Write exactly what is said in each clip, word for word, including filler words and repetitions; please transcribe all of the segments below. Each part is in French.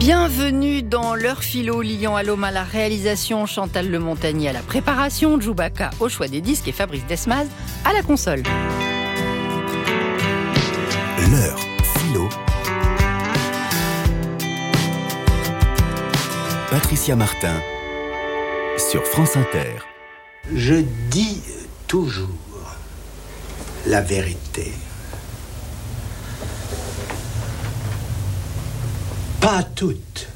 Bienvenue dans l'heure philo, Lilian Allôme à la réalisation, Chantal Le Montagnier à la préparation, Djoubaka au choix des disques et Fabrice Desmaz à la console. L'heure philo. Patricia Martin sur France Inter. Je dis toujours la vérité. Pas toute.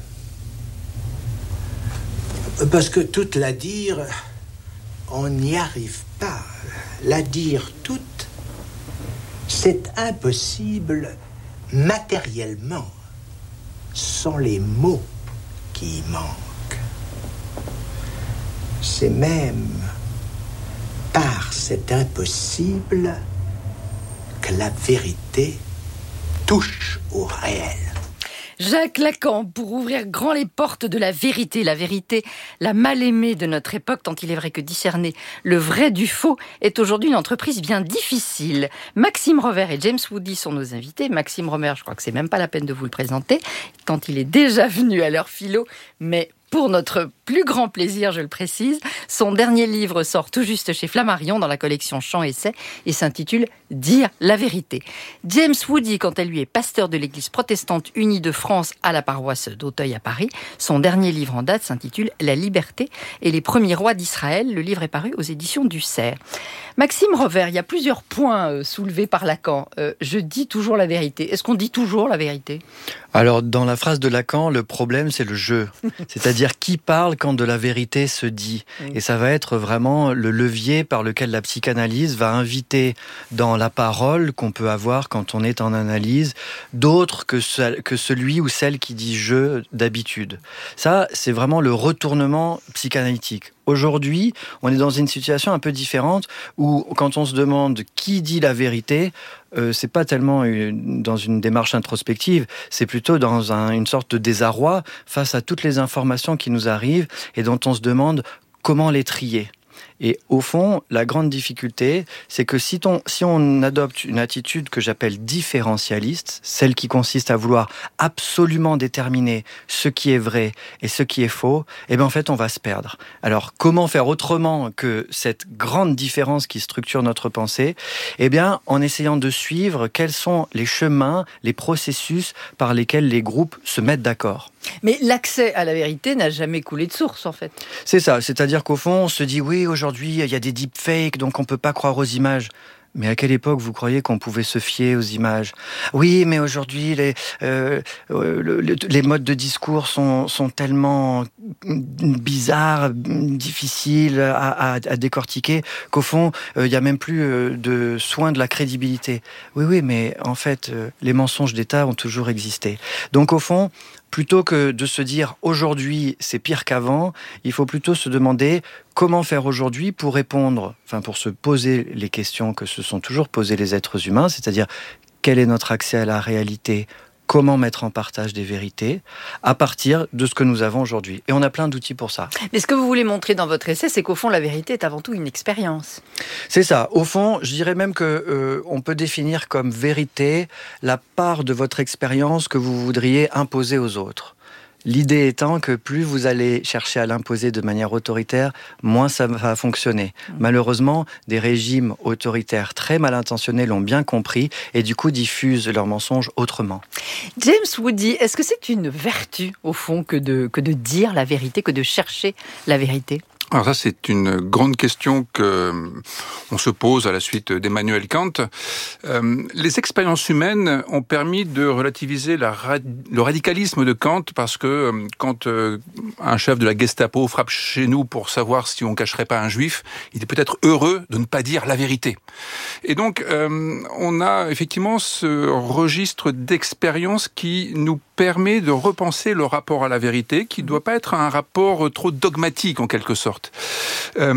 Parce que toute la dire, on n'y arrive pas. La dire toute, c'est impossible matériellement. Ce sont les mots qui y manquent. C'est même par cet impossible que la vérité touche au réel. Jacques Lacan, pour ouvrir grand les portes de la vérité. La vérité, la mal-aimée de notre époque, tant il est vrai que discerner le vrai du faux est aujourd'hui une entreprise bien difficile. Maxime Rovère et James Woody sont nos invités. Maxime Rovère, je crois que c'est même pas la peine de vous le présenter, tant il est déjà venu à l'heure philo, mais pour notre plus grand plaisir, je le précise, son dernier livre sort tout juste chez Flammarion dans la collection Chants-Essais et s'intitule « Dire la vérité ». James Woody, quant à lui, est pasteur de l'Église protestante unie de France à la paroisse d'Auteuil à Paris. Son dernier livre en date s'intitule « La liberté et les premiers rois d'Israël ». Le livre est paru aux éditions du Cerf. Maxime Rovère, il y a plusieurs points euh, soulevés par Lacan. Euh, je dis toujours la vérité. Est-ce qu'on dit toujours la vérité ? Alors, dans la phrase de Lacan, le problème, c'est le jeu. C'est-à-dire qui parle quand de la vérité se dit. Et ça va être vraiment le levier par lequel la psychanalyse va inviter dans la parole qu'on peut avoir quand on est en analyse d'autres que, ce, que celui ou celle qui dit je d'habitude. Ça, c'est vraiment le retournement psychanalytique. Aujourd'hui, on est dans une situation un peu différente où, quand on se demande qui dit la vérité, euh, c'est pas tellement une, dans une démarche introspective, c'est plutôt dans un, une sorte de désarroi face à toutes les informations qui nous arrivent et dont on se demande comment les trier. Et au fond, la grande difficulté, c'est que si on, si on adopte une attitude que j'appelle différentialiste, celle qui consiste à vouloir absolument déterminer ce qui est vrai et ce qui est faux, eh bien en fait, on va se perdre. Alors, comment faire autrement que cette grande différence qui structure notre pensée ? Eh bien, en essayant de suivre quels sont les chemins, les processus par lesquels les groupes se mettent d'accord. Mais l'accès à la vérité n'a jamais coulé de source, en fait. C'est ça, c'est-à-dire qu'au fond, on se dit, oui, aujourd'hui, il y a des deepfakes, donc on ne peut pas croire aux images. Mais à quelle époque vous croyez qu'on pouvait se fier aux images ? Oui, mais aujourd'hui, les, euh, le, le, les modes de discours sont, sont tellement bizarres, difficiles à, à, à décortiquer, qu'au fond, il euh, n'y a même plus euh, de soin de la crédibilité. Oui, oui, mais en fait, euh, les mensonges d'État ont toujours existé. Donc au fond, plutôt que de se dire aujourd'hui c'est pire qu'avant, il faut plutôt se demander comment faire aujourd'hui pour répondre, enfin pour se poser les questions que se sont toujours posées les êtres humains, c'est-à-dire quel est notre accès à la réalité ? Comment mettre en partage des vérités à partir de ce que nous avons aujourd'hui. Et on a plein d'outils pour ça. Mais ce que vous voulez montrer dans votre essai, c'est qu'au fond, la vérité est avant tout une expérience. C'est ça. Au fond, je dirais même que euh, on peut définir comme vérité la part de votre expérience que vous voudriez imposer aux autres. L'idée étant que plus vous allez chercher à l'imposer de manière autoritaire, moins ça va fonctionner. Mmh. Malheureusement, des régimes autoritaires très mal intentionnés l'ont bien compris et du coup diffusent leurs mensonges autrement. James Woody, est-ce que c'est une vertu, au fond, que de, que de dire la vérité, que de chercher la vérité ? Alors ça, c'est une grande question que on se pose à la suite d'Emmanuel Kant. Euh, les expériences humaines ont permis de relativiser la, le radicalisme de Kant parce que quand euh, un chef de la Gestapo frappe chez nous pour savoir si on cacherait pas un juif, il est peut-être heureux de ne pas dire la vérité. Et donc, euh, on a effectivement ce registre d'expérience qui nous permet de repenser le rapport à la vérité, qui ne doit pas être un rapport trop dogmatique en quelque sorte. Euh,